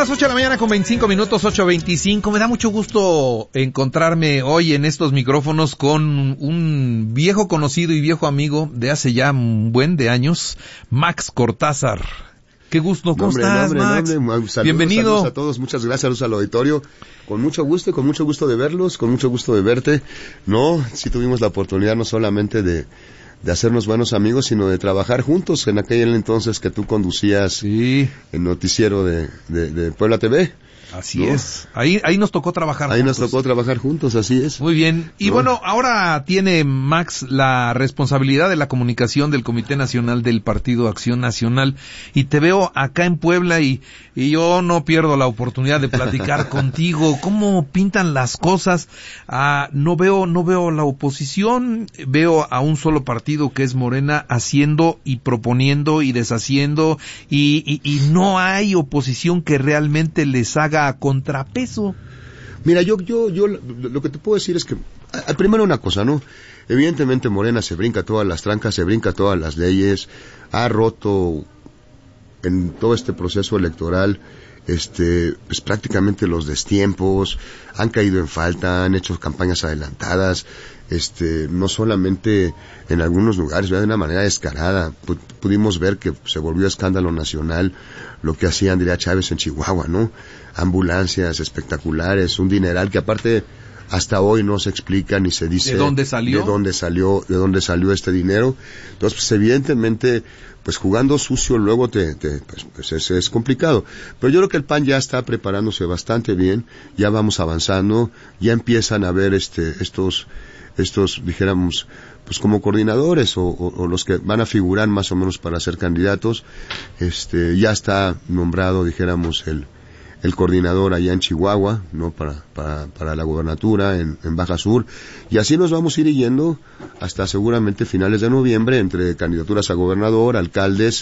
las 8 de la mañana con 25 minutos, 8:25. Me da mucho gusto encontrarme hoy en estos micrófonos con un viejo conocido y viejo amigo de hace ya un buen de años, Max Cortázar. Qué gusto, ¿cómo estás, Max? Saludos, bienvenido. Saludos a todos, muchas gracias, saludos al auditorio. Con mucho gusto de verlos, con mucho gusto de verte. No, sí tuvimos la oportunidad no solamente de hacernos buenos amigos, sino de trabajar juntos en aquel entonces que tú conducías el noticiero de Puebla TV. Así es. Ahí nos tocó trabajar juntos. Ahí nos tocó trabajar juntos, así es. Muy bien. Y bueno, ahora tiene Max la responsabilidad de la comunicación del Comité Nacional del Partido Acción Nacional. Y te veo acá en Puebla y yo no pierdo la oportunidad de platicar contigo. ¿Cómo pintan las cosas? No veo la oposición. Veo a un solo partido que es Morena haciendo y proponiendo y deshaciendo. Y no hay oposición que realmente les haga a contrapeso. Mira, yo lo que te puedo decir es que, primero una cosa, ¿no? Evidentemente Morena se brinca todas las trancas, se brinca todas las leyes, ha roto en todo este proceso electoral, pues prácticamente los destiempos, han caído en falta, han hecho campañas adelantadas, no solamente en algunos lugares, de una manera descarada. Pudimos ver que se volvió escándalo nacional lo que hacía Andrea Chávez en Chihuahua, ¿no? Ambulancias espectaculares, un dineral que aparte hasta hoy no se explica ni se dice ¿de dónde salió? De dónde salió este dinero. Entonces, pues evidentemente, pues jugando sucio luego pues es complicado. Pero yo creo que el PAN ya está preparándose bastante bien, ya vamos avanzando, ya empiezan a ver estos dijéramos, pues como coordinadores o los que van a figurar más o menos para ser candidatos. Ya está nombrado, dijéramos, el coordinador allá en Chihuahua, ¿no? Para la gobernatura en Baja Sur, y así nos vamos a ir yendo hasta seguramente finales de noviembre entre candidaturas a gobernador, alcaldes,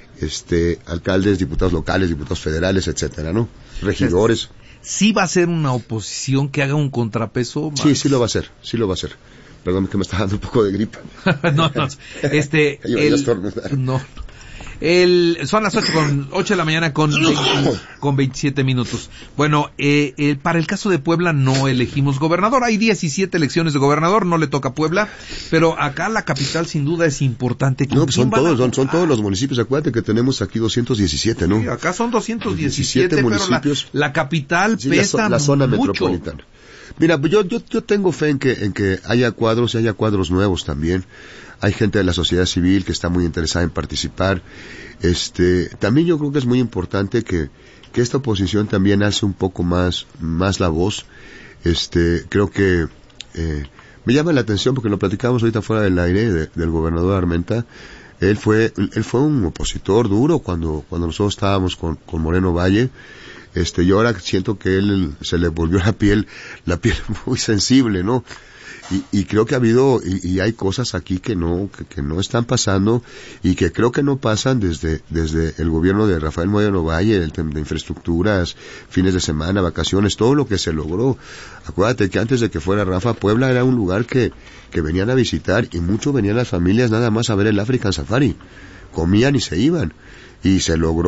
diputados locales, diputados federales, etcétera, ¿no? Regidores. ¿Sí va a ser una oposición que haga un contrapeso, Max? Sí lo va a ser. Perdón, que me está dando un poco de gripa. No. Son las 8 de la mañana con 27 minutos. Bueno, para el caso de Puebla no elegimos gobernador. Hay 17 elecciones de gobernador, no le toca a Puebla, pero acá la capital sin duda es importante. No, pues son todos los municipios. Acuérdate que tenemos aquí 217, ¿no? Sí, acá son 217 municipios, pero la capital pesa la zona mucho. Metropolitana. Mira, yo tengo fe en que haya cuadros y haya cuadros nuevos también. Hay gente de la sociedad civil que está muy interesada en participar. También yo creo que es muy importante que esta oposición también alce un poco más la voz. Creo que me llama la atención porque lo platicamos ahorita fuera del aire del gobernador Armenta. Él fue un opositor duro cuando nosotros estábamos con Moreno Valle. Yo ahora siento que él se le volvió la piel muy sensible, ¿no? Y creo que ha habido, y hay cosas aquí que no están pasando, y que creo que no pasan desde el gobierno de Rafael Moreno Valle, de infraestructuras, fines de semana, vacaciones, todo lo que se logró. Acuérdate que antes de que fuera Rafa, Puebla era un lugar que venían a visitar, y mucho venían las familias nada más a ver el African Safari. Comían y se iban. Y se logró